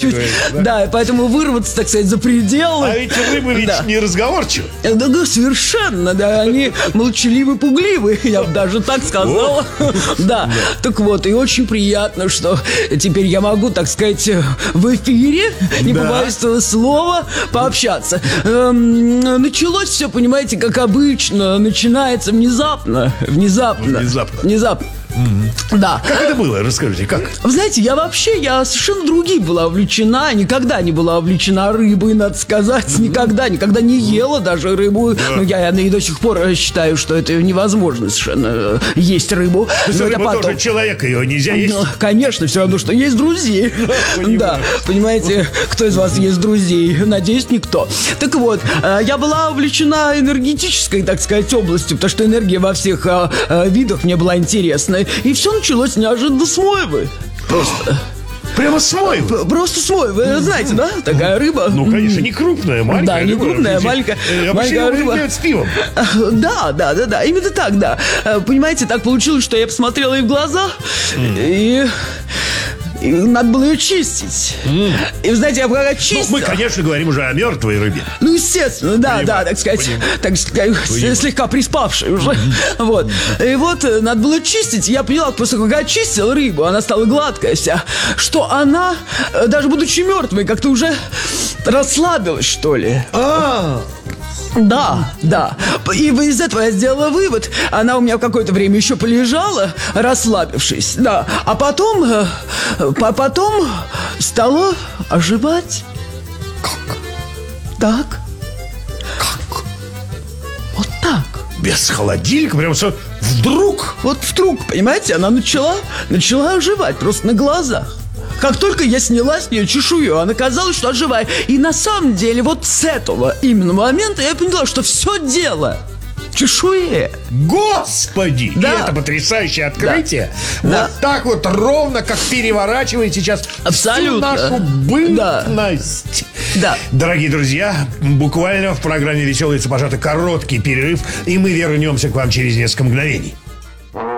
чуть-чуть. Да, и поэтому вырваться, так сказать, за предел. А эти рыбы ведь не разговорчивы. Да, совершенно, да, они молчаливы, пугливы, я бы даже так сказала. Да, так вот, и очень приятно, что теперь я могу, так сказать, в эфире, не побоюсь этого слова, пообщаться. Началось все, понимаете, как обычно, начинается внезапно. Да. Как это было? Расскажите, как? Вы знаете, я совершенно другим была увлечена. Никогда не была увлечена рыбой, надо сказать. Никогда не ела даже рыбу. Ну, я и до сих пор считаю, что это невозможно совершенно есть рыбу. Но рыба тоже человек, ее нельзя есть. Ну, конечно, все равно, что есть друзей. Да, понимаете, кто из вас есть друзей? Надеюсь, никто. Так вот, я была увлечена энергетической, так сказать, областью, потому что энергия во всех видах мне была интересна. И все началось неожиданно с мойвы. Просто. Прямо с мойвы? Просто с мойвы, знаете, да? Такая рыба. Ну, конечно, не крупная, маленькая. Да, не крупная, маленькая рыба. С пивом. Да, именно так, да. Понимаете, так получилось, что я посмотрела ей в глаза, и надо было ее чистить. И, вы знаете, я пока чистила... Мы, конечно, говорим уже о мертвой рыбе. Ну, естественно, да, так сказать, слегка приспавшей уже. Вот. И вот надо было чистить. Я поняла, просто когда я чистила рыбу, она стала гладкая вся, что она, даже будучи мертвой, как-то уже расслабилась, что ли. Да. И из этого я сделала вывод. Она у меня какое-то время еще полежала, расслабившись. Да. А потом стала оживать. Как? Так. Как? Вот так. Без холодильника? Прям все вдруг? Вот вдруг, понимаете, она начала оживать просто на глазах. Как только я сняла с нее чешую, она казалась, что оживает. И на самом деле вот с этого именно момента я поняла, что все дело в чешуе. Господи! Да. И это потрясающее открытие. Да. Вот так вот ровно, как переворачивает сейчас абсолютно всю нашу бытность. Да. Дорогие друзья, буквально в программе «Веселые сапожаты» короткий перерыв, и мы вернемся к вам через несколько мгновений.